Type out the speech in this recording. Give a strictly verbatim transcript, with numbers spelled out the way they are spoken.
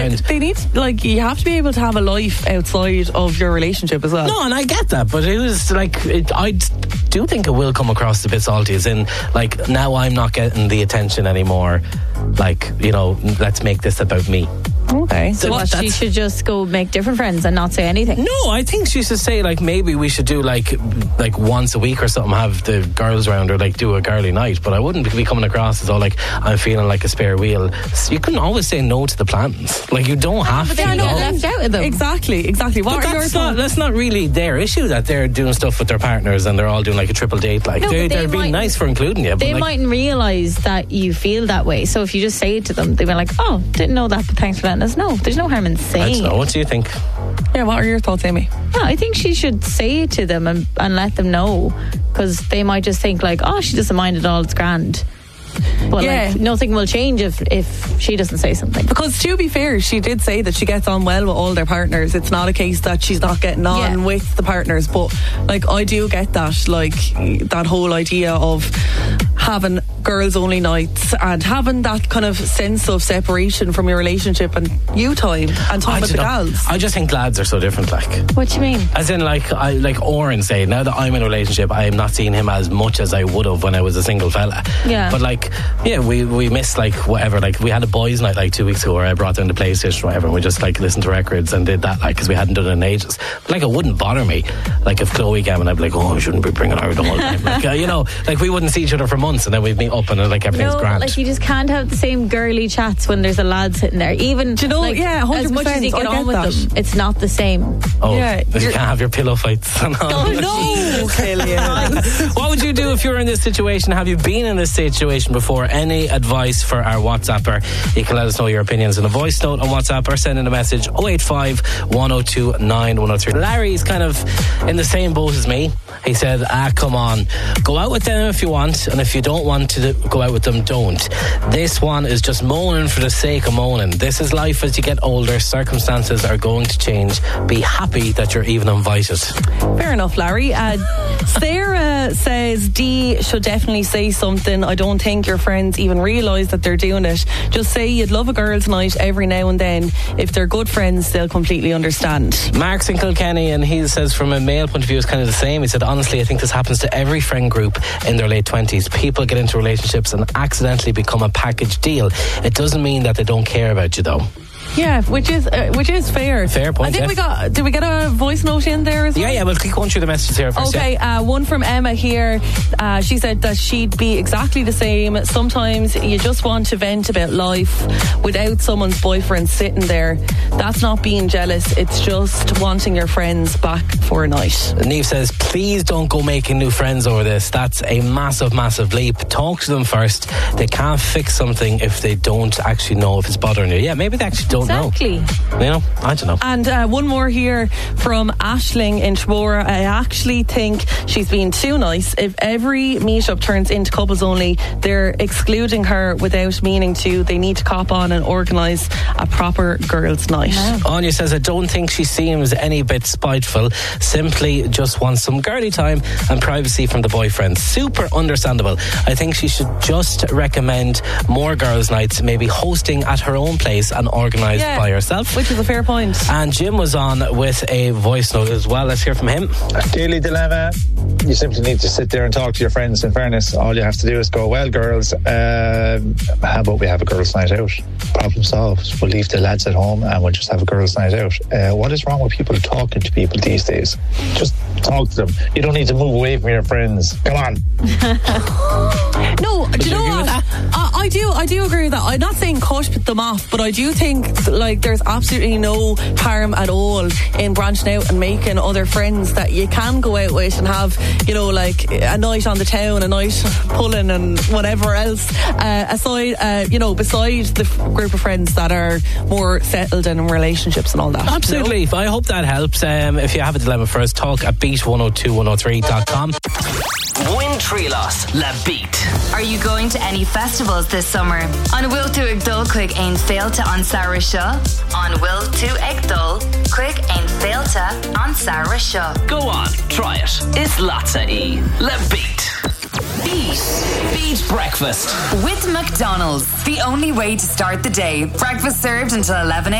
friend. They need, like, you have to be able to have a life outside of your relationship as well. No, and I get that, but it was like, it, I do think it will come across a bit salty, as in, like, now I'm not getting the attention anymore. Like, you know, let's make this about me. Okay. So what, she should just go make different friends and not say anything? No, I think she should say, like, maybe we should do like like once a week or something, have the girls around, or like do a girly night. But I wouldn't be coming across as all like, I'm feeling like a spare wheel. So you can always say no to the plans. Like, you don't have but to. they're not left out of them. Exactly, exactly. What But are your that's not, thoughts? that's not really their issue, that they're doing stuff with their partners and they're all doing like a triple date. Like, No, they, but they they're being might- nice for including you. But They like, mightn't realise that you feel that way. So if you just say it to them, they'll be like, oh, didn't know that, but thanks for letting us know. There's no harm in I saying don't know. it. What do you think? Yeah, what are your thoughts, Amy? No, I think she should say it to them and, and let them know, because they might just think like, oh, she doesn't mind at all, it's grand. But Yeah. like, nothing will change if, if she doesn't say something. Because to be fair, she did say that she gets on well with all their partners. It's not a case that she's not getting on Yeah. with the partners. But like, I do get that, like, that whole idea of having girls only nights and having that kind of sense of separation from your relationship and you time and time I with the don't know. gals. I just think lads are so different. Like, What do you mean? as in, like, I like Oren say, now that I'm in a relationship, I am not seeing him as much as I would have when I was a single fella. Yeah. But like, yeah, we we missed like whatever. Like, we had a boys' night like two weeks ago where I brought down the PlayStation or whatever, and we just like listened to records and did that, like, because we hadn't done it in ages. But, like, it wouldn't bother me. Like, if Chloe came and I'd be like, oh, I shouldn't be bringing her the whole time. Like, uh, you know, like, we wouldn't see each other for months, and then we'd meet up and uh, like everything's No, grand. like you just can't have the same girly chats when there's a lad sitting there. Even Do you know, like, yeah, as much as you one hundred percent, get I on with get that. them, it's not the same. oh, yeah, you you're- can't have your pillow fights. and all. Oh, no, Killian. What would you do if you were in this situation? Have you been in this situation before? Any advice for our WhatsApper? You can let us know your opinions in a voice note on WhatsApp, or send in a message oh eight five, one oh two, nine one oh three. Larry's kind of in the same boat as me. He said, ah, come on, go out with them if you want, and if you don't want to go out with them, don't. This one is just moaning for the sake of moaning. This is life as you get older. Circumstances are going to change. Be happy that you're even invited. Fair enough, Larry. Uh, Sarah says Dee should definitely say something. I don't think your friends even realise that they're doing it. Just say you'd love a girls' night every now and then. If they're good friends, they'll completely understand. Mark's in Kilkenny, and he says from a male point of view it's kind of the same. He said, honestly, I think this happens to every friend group in their late twenties. People get into relationships and accidentally become a package deal. It doesn't mean that they don't care about you, though. Yeah, which is uh, which is fair. Fair point, I think yeah. we got. Did we get a voice note in there as well? Yeah, yeah, we'll click one through the messages here first. Okay, yeah. uh, one from Emma here. Uh, she said that she'd be exactly the same. Sometimes you just want to vent about life without someone's boyfriend sitting there. That's not being jealous. It's just wanting your friends back for a night. Neve says, please don't go making new friends over this. That's a massive, massive leap. Talk to them first. They can't fix something if they don't actually know if it's bothering you. Yeah, maybe they actually don't Exactly. know. You know, I don't know. And uh, one more here from Ashling in Tramora. I actually think she's being too nice. If every meetup turns into couples only, they're excluding her without meaning to. They need to cop on and organise a proper girls' night. Anya says, I don't think she seems any bit spiteful. Simply just wants some girly time and privacy from the boyfriend. Super understandable. I think she should just recommend more girls' nights, maybe hosting at her own place and organised Yeah, by herself. which is a fair point. And Jim was on with a voice note as well. Let's hear from him. Daily dilemma. You simply need to sit there and talk to your friends. In fairness, all you have to do is go, well, girls, um, how about we have a girls' night out? Problem solved. We'll leave the lads at home and we'll just have a girls' night out. Uh, what is wrong with people talking to people these days? Just talk to them. You don't need to move away from your friends. Come on. No, do you you know agree with what? that? I, I do. I do agree with that. I'm not saying cut them off, but I do think like there's absolutely no harm at all in branching out and making other friends that you can go out with and have, you know, like a night on the town, a night pulling, and whatever else. Uh, aside, uh, you know, besides the f- group of friends that are more settled and in relationships and all that. Absolutely. I hope that helps. Um, if you have a dilemma for us, talk at beat one oh two one oh three dot com. Win Trilos Le Beat. Are you going to any festivals this summer? On Will to Igdol Quick Ain Failte on Sarah Shaw. On Will to Igdol Quick Ain Failte on Sarah Shaw. Go on, try it. It's Latza E. Le Beat. Beat. Beat breakfast. With McDonald's, the only way to start the day. Breakfast served until eleven a.m.